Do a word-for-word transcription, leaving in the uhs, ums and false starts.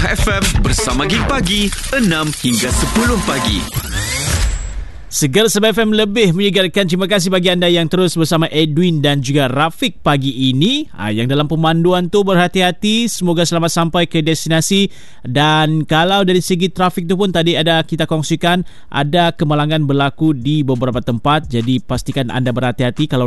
F M bersama Gig Pagi enam hingga sepuluh pagi. Segar Sebab F M lebih menyegarkan. Terima kasih bagi anda yang terus bersama Edwin dan juga Rafiq pagi ini. Ha, yang dalam pemanduan tu berhati-hati. Semoga selamat sampai ke destinasi. Dan kalau dari segi trafik tu pun tadi ada kita kongsikan, ada kemalangan berlaku di beberapa tempat. Jadi pastikan anda berhati-hati. Kalau